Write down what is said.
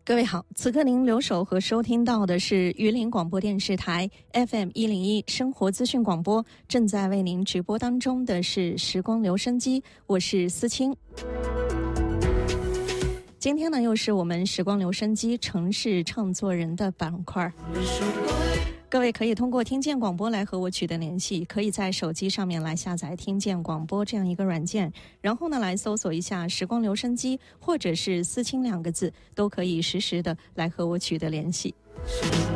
各位好，此刻您留守和收听到的是榆林广播电视台 FM101 生活资讯广播，正在为您直播当中的是时光留声机，我是思清。今天呢，又是我们时光留声机城市唱作人的板块。各位可以通过听见广播来和我取得联系，可以在手机上面来下载听见广播这样一个软件，然后呢来搜索一下时光留声机或者是思清2个字，都可以实时的来和我取得联系。